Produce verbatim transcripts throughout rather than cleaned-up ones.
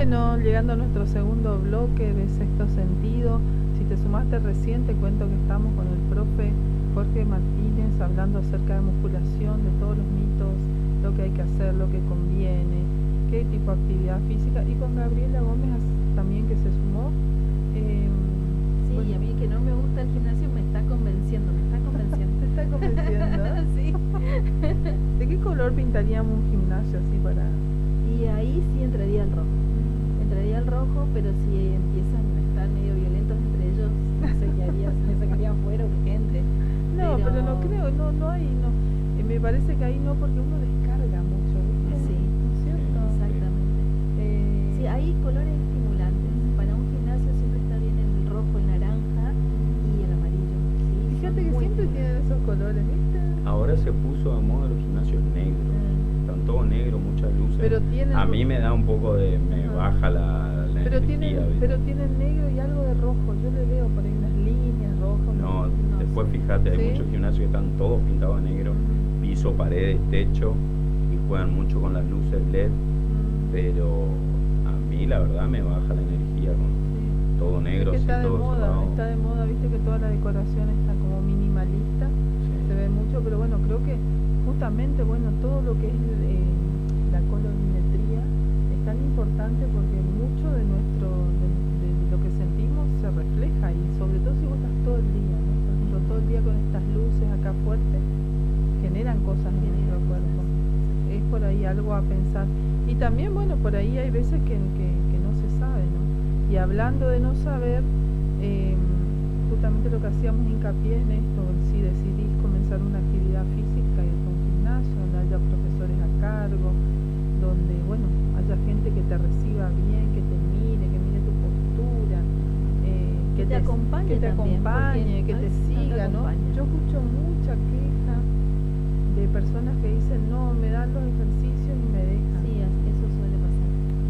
Bueno, llegando a nuestro segundo bloque de Sexto Sentido, si te sumaste recién, te cuento que estamos con el profe Jorge Martínez hablando acerca de musculación, de todos los mitos, lo que hay que hacer, lo que conviene, qué tipo de actividad física, y con Gabriela Gómez también que se sumó. Eh, sí, bueno, y a mí que no me gusta el gimnasio me está convenciendo, me está convenciendo. ¿Te está convenciendo? Sí. ¿De qué color pintaríamos un gimnasio así para...? Y ahí sí entraría el rojo. Entraría el rojo, pero si empiezan a estar medio violentos entre ellos, no sé qué haría, se me sacarían fuera urgente. No, pero... pero no creo, no, no hay, no. Eh, me parece que ahí no, porque uno descarga mucho, ¿viste? Sí, ¿no es cierto? Exactamente. Eh, Sí, hay colores estimulantes. Para un gimnasio siempre está bien el rojo, el naranja y el amarillo. Sí, Fíjate que son muy siempre estimulantes. tienen esos colores, ¿viste? Ahora se puso de moda los gimnasios negros. Están todos negros, muchas luces. Pero tienen... A mí me da un poco de... me Ajá. baja la, la pero energía. tienen, ¿viste? pero tienen negro y algo de rojo. Yo le veo por ahí unas líneas rojas. No, No después sé. fíjate, hay ¿Sí? muchos gimnasios que están todos pintados de negro, Mm. piso, paredes, techo, y juegan mucho con las luces L E D, Mm. pero a mí la verdad me baja la energía con Sí. todo negro, Es que así está de todo moda, cerrado. está de moda, viste que toda la decoración está como minimalista, Sí. se ve mucho, pero bueno, creo que justamente, bueno, todo lo que es eh, la colorimetría es tan importante porque mucho de nuestro, de, de lo que sentimos se refleja, y sobre todo si vos estás todo el día, ¿no? Por ejemplo, todo el día con estas luces acá fuertes, generan cosas en nuestro cuerpo. Es por ahí algo a pensar. Y también, bueno, por ahí hay veces que, que, que no se sabe, ¿no? Y hablando de no saber, eh, justamente lo que hacíamos hincapié en esto, si decidís comenzar una actividad física, ir a un gimnasio donde haya profesores a cargo, donde, bueno, haya gente que te reciba bien, que te mire, que mire tu postura, eh, que, Que te acompañe que te también, acompañe, porque que a te veces no te siga, ¿no? acompaña. Yo escucho mucha queja de personas que dicen, no, me dan los ejercicios y me dejan. Sí, as- eso suele pasar.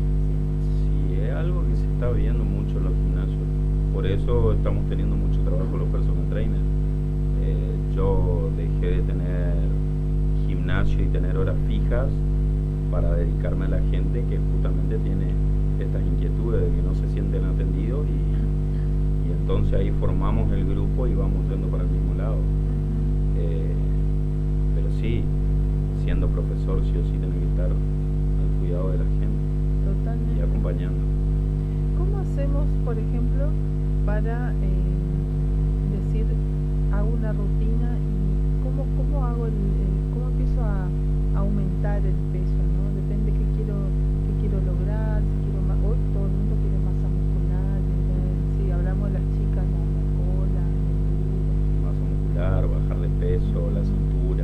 Sí, es algo que se está viendo mucho en los gimnasios. Por eso estamos teniendo mucho trabajo con los personal trainers. Eh, yo dejé de tener gimnasio y tener horas fijas para dedicarme a la gente que justamente tiene estas inquietudes de que no se sienten atendidos, y, y entonces ahí formamos el grupo y vamos yendo para el mismo lado. Ujú. Eh, pero sí, siendo profesor sí o sí tenés que estar al cuidado de la gente Totalmente. y acompañando. ¿Cómo hacemos, por ejemplo, para eh, decir, hago una rutina y cómo, cómo hago el, el- cómo empiezo a, a aumentar el peso, ¿no? Depende qué quiero, qué quiero lograr, si quiero más, hoy todo el mundo quiere masa muscular, ¿verdad? Si hablamos de las chicas, la, la cola, el glúteo. Masa muscular, bajar de peso, la cintura.